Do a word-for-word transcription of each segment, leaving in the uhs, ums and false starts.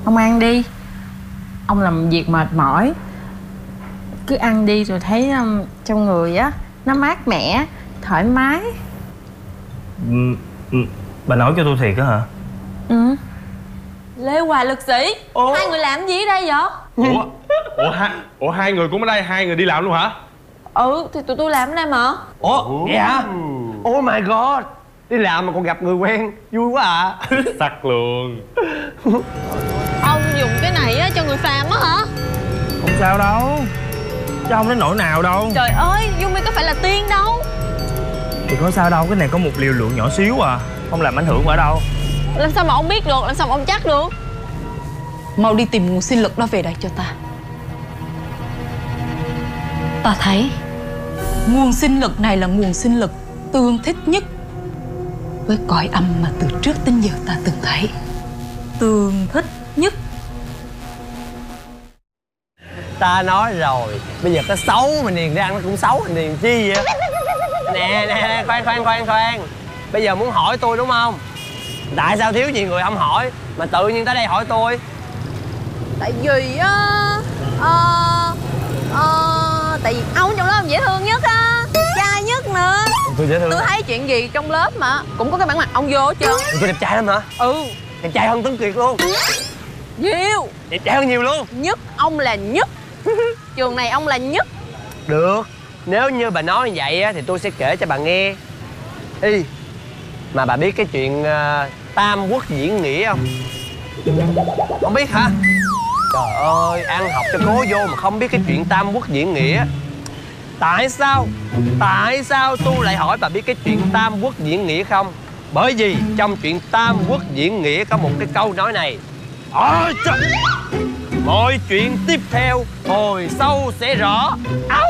Ông ăn đi. Ông làm việc mệt mỏi, cứ ăn đi rồi thấy um, trong người á nó mát mẻ, thoải mái. ừ, ừ, Bà nói cho tôi thiệt á hả? Ừ. Lê Hoài lực sĩ. Ủa? Hai người làm gì ở đây vậy? Ủa? Ủa hai, Ủa hai người cũng ở đây, hai người đi làm luôn hả? Ừ thì tụi tôi làm ở đây mà. Ủa vậy hả? Oh my god, đi làm mà còn gặp người quen, vui quá à. Sắc luôn. Ông dùng cái này á cho người phàm á hả? Không sao đâu, chứ không đến nỗi nào đâu. Trời ơi, Yumi có phải là tiên đâu. Thì có sao đâu, cái này có một liều lượng nhỏ xíu à, không làm ảnh hưởng ở đâu. Làm sao mà ông biết được, làm sao mà ông chắc được? Mau đi tìm nguồn sinh lực đó về đây cho ta. Ta thấy nguồn sinh lực này là nguồn sinh lực tương thích nhất với cõi âm mà từ trước đến giờ ta từng thấy. Tương thích nhất. Ta nói rồi, bây giờ có xấu mà niềng răng nó cũng xấu, niềng chi vậy? Nè nè, khoan khoan khoan khoan. Bây giờ muốn hỏi tôi đúng không? Tại sao thiếu gì người ông hỏi mà tự nhiên tới đây hỏi tôi? Tại vì á ờ ờ tại vì ông trong lớp ông dễ thương nhất á, trai nhất nữa. Tôi dễ thương. Tôi thấy chuyện gì trong lớp mà cũng có cái bản mặt ông vô hết trơn. Tôi đẹp trai lắm hả? Ừ. Đẹp trai hơn Tuấn Kiệt luôn. Nhiều. Đẹp trai hơn nhiều luôn. Nhất, ông là nhất. Trường này ông là nhất. Được, nếu như bà nói như vậy á, thì tôi sẽ kể cho bà nghe. Ê, mà bà biết cái chuyện uh, Tam Quốc diễn nghĩa không? Không biết hả? Trời ơi, ăn học cho cố vô mà không biết cái chuyện Tam Quốc diễn nghĩa. Tại sao? Tại sao tôi lại hỏi bà biết cái chuyện Tam Quốc diễn nghĩa không? Bởi vì trong chuyện Tam Quốc diễn nghĩa có một cái câu nói này. Ôi trời! Mọi chuyện tiếp theo hồi sau sẽ rõ. Áo!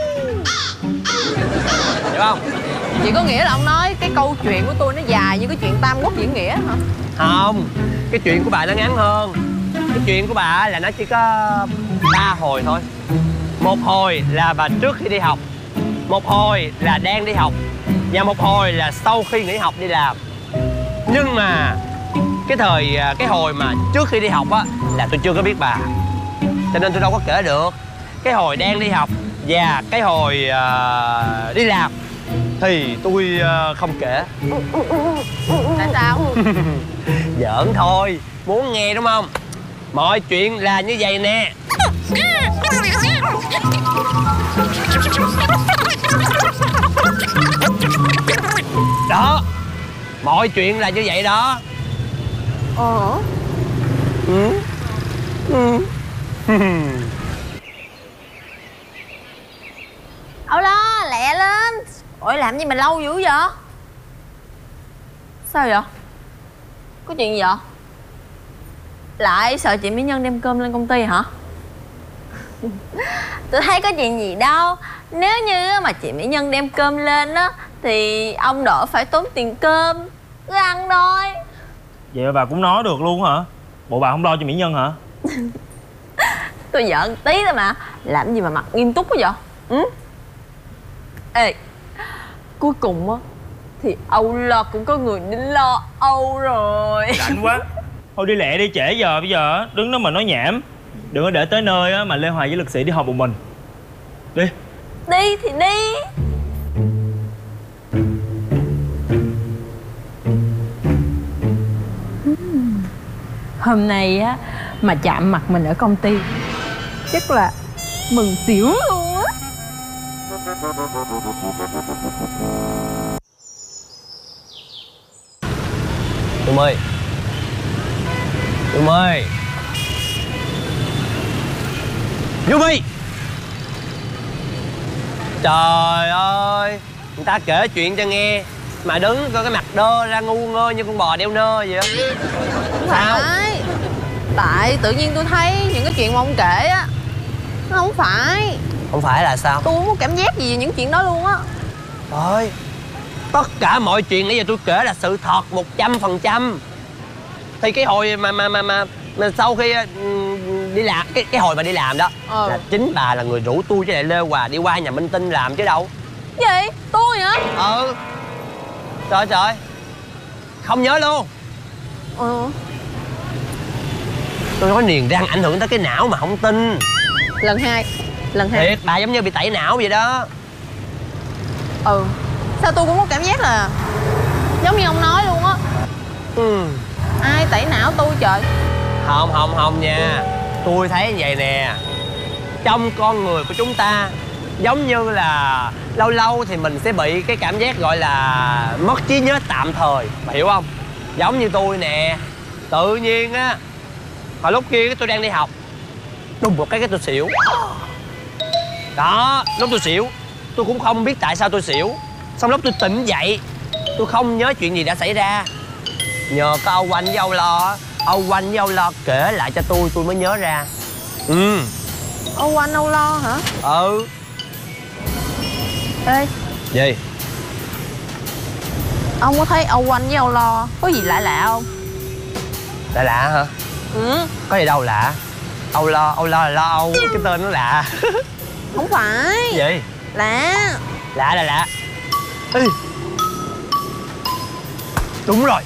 Hiểu không? Chỉ có nghĩa là ông nói cái câu chuyện của tôi nó dài như cái chuyện Tam Quốc diễn nghĩa hả? Không, cái chuyện của bà nó ngắn hơn. Cái chuyện của bà là nó chỉ có ba hồi thôi. Một hồi là bà trước khi đi học, một hồi là đang đi học, và một hồi là sau khi nghỉ học đi làm. Nhưng mà cái thời cái hồi mà trước khi đi học á là tôi chưa có biết bà, cho nên tôi đâu có kể được. Cái hồi đang đi học và cái hồi uh, đi làm thì tôi uh, không kể. Tại sao? Giỡn thôi, muốn nghe đúng không? Mọi chuyện là như vậy nè. Đó, mọi chuyện là như vậy đó. Ờ. Ừ. Ừ. Âu lo, lẹ lên. Ôi làm gì mà lâu dữ vậy? Sao vậy? Có chuyện gì vậy? Lại sợ chị Mỹ Nhân đem cơm lên công ty hả? Tôi thấy có chuyện gì đâu. Nếu như mà chị Mỹ Nhân đem cơm lên á thì ông đỡ phải tốn tiền cơm, cứ ăn thôi. Vậy mà bà cũng nói được luôn hả? Bộ bà không lo cho mỹ nhân hả? Tôi giỡn tí thôi mà. Làm gì mà mặt nghiêm túc quá vậy? Ừ? Ê, cuối cùng á thì Âu lo cũng có người đến lo Âu rồi. Rảnh quá. Thôi đi lẹ đi, trễ giờ bây giờ á, đứng đó mà nói nhảm. Đừng có để tới nơi á mà Lê Hoài với lực sĩ đi họp một mình. Đi. Đi thì đi. Hôm nay á mà chạm mặt mình ở công ty chắc là mừng xỉu luôn á. Tụi ơi, tụi ơi, Yumi. Trời ơi, người ta kể chuyện cho nghe mà đứng coi cái mặt đơ ra ngu ngơ như con bò đeo nơ vậy á. Sao? Phải. Tại tự nhiên tôi thấy những cái chuyện mà ông kể á nó không phải. Không phải là sao? Tôi không có cảm giác gì về những chuyện đó luôn á. Trời ơi, tất cả mọi chuyện nãy giờ tôi kể là sự thật một trăm phần trăm. Thì cái hồi mà mà mà mà, mà sau khi uh, đi làm cái cái hồi mà đi làm đó ờ. là chính bà là người rủ tôi với lại Lê Hòa đi qua nhà Minh Tinh làm chứ đâu. Gì? Tôi hả? Ừ. Trời trời, không nhớ luôn. Ừ. Tôi nói niềng răng ảnh hưởng tới cái não mà không tin. Lần hai. Lần hai. Thiệt, bà giống như bị tẩy não vậy đó. Ừ. Sao tôi cũng có cảm giác là giống như ông nói luôn á. Ừ. Ai tẩy não tôi trời? Không, không, không nha. Tôi thấy như vậy nè. Trong con người của chúng ta giống như là lâu lâu thì mình sẽ bị cái cảm giác gọi là mất trí nhớ tạm thời. Bà hiểu không? Giống như tôi nè. Tự nhiên á, hồi lúc kia tôi đang đi học, đùng một cái cái tôi xỉu. Đó, lúc tôi xỉu, tôi cũng không biết tại sao tôi xỉu. Xong lúc tôi tỉnh dậy, tôi không nhớ chuyện gì đã xảy ra. Nhờ có Âu Anh với Âu Lo, Âu Anh với Âu Lo kể lại cho tôi, tôi mới nhớ ra. Ừ. Âu Anh Âu Lo hả? Ừ. Ê, Gì? ông có thấy Âu Anh với Âu Lo có gì lạ lạ không? Lạ lạ hả? Ừ. Có gì đâu lạ. Âu Lo, Âu Lo là Lo Âu, cái tên nó lạ. Không phải. Gì? Lạ. Lạ là lạ. Ê. Đúng rồi.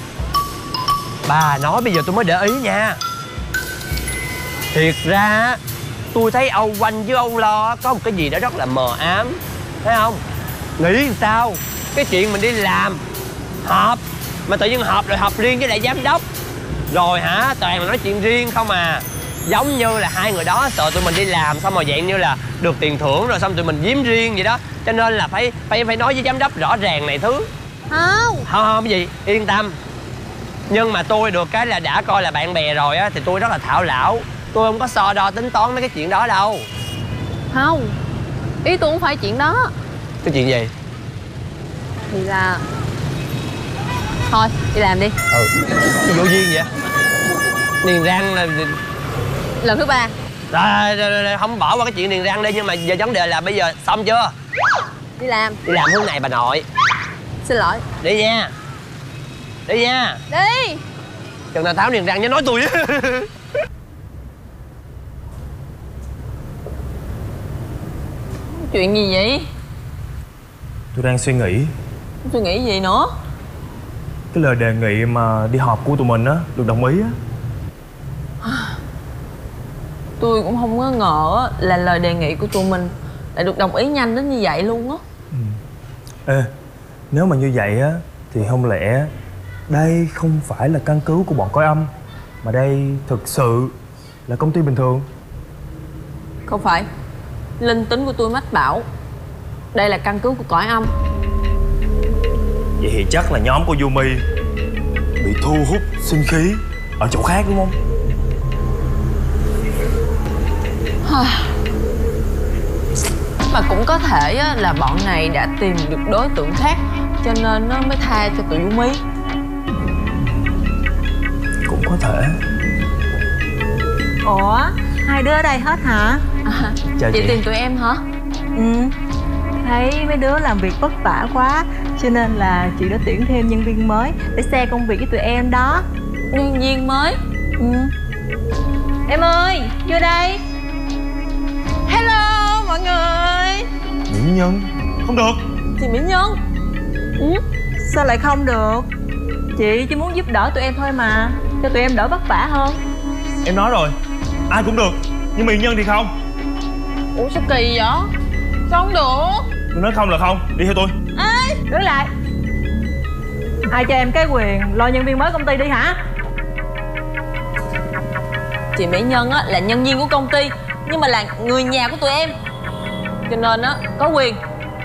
Bà nói bây giờ tôi mới để ý nha. Thiệt ra tôi thấy Âu Anh với Âu Lo có một cái gì đó rất là mờ ám. Thấy không? Nghĩ sao cái chuyện mình đi làm họp mà tự nhiên họp rồi họp riêng với lại giám đốc, rồi hả toàn là nói chuyện riêng không à. Giống như là hai người đó sợ tụi mình đi làm xong rồi dạng như là được tiền thưởng rồi xong tụi mình giếm riêng vậy đó, cho nên là phải phải phải nói với giám đốc rõ ràng này thứ. Không. Không không cái gì, yên tâm. Nhưng mà tôi được cái là đã coi là bạn bè rồi á thì tôi rất là thảo lão, tôi không có so đo tính toán mấy cái chuyện đó đâu. Không. Ý tôi không phải chuyện đó. Cái chuyện gì? Thì là thôi đi làm đi. Ừ. Cái vô duyên vậy. Niềng răng là Lần thứ ba. rồi, rồi, rồi, rồi không bỏ qua cái chuyện niềng răng đi, nhưng mà giờ vấn đề là bây giờ xong chưa? Đi làm. Đi làm hướng này bà nội. Xin lỗi. Đi nha. Đi nha. Đi. Chừng nào tháo niềng răng nhớ nói tôi. Chuyện gì vậy? Tôi đang suy nghĩ Suy nghĩ gì nữa? cái lời đề nghị mà đi họp của tụi mình á được đồng ý á. Tôi cũng không có ngờ là lời đề nghị của tụi mình lại được đồng ý nhanh đến như vậy luôn á. Ê, nếu mà như vậy á thì không lẽ đây không phải là căn cứ của bọn cõi âm, mà đây thực sự là công ty bình thường? Không phải. Linh tính của tôi mách bảo đây là căn cứ của cõi âm. Vậy thì chắc là nhóm của Yumi bị thu hút sinh khí ở chỗ khác đúng không? Mà cũng có thể á, là bọn này đã tìm được đối tượng khác cho nên nó mới tha cho tụi Yumi. Cũng có thể. Ủa, hai đứa ở đây hết hả? À, Chào chị chị. tìm tụi em hả? Ừ. Thấy mấy đứa làm việc vất vả quá cho nên là chị đã tuyển thêm nhân viên mới để share công việc với tụi em đó. Nhân viên mới. Ừ. Em ơi, vô đây. Hello mọi người. Mỹ Nhân. Không được. Chị Mỹ Nhân. Ừ. Sao lại không được? Chị chỉ muốn giúp đỡ tụi em thôi mà, cho tụi em đỡ vất vả hơn. Em nói rồi, ai cũng được, nhưng Mỹ Nhân thì không. Ủa sao kỳ vậy? Sao không được? Tôi nói không là không, đi theo tôi. Ê, đứng lại. Ai cho em cái quyền lo nhân viên mới công ty đi hả? Chị Mỹ Nhân á là nhân viên của công ty nhưng mà là người nhà của tụi em, cho nên á có quyền.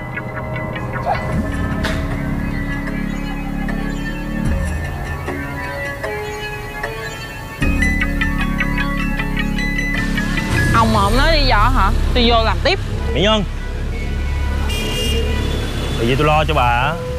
Ông mà ông nói lý do hả? Tôi vô làm tiếp. Mỹ Nhân, tại vì tôi lo cho bà á,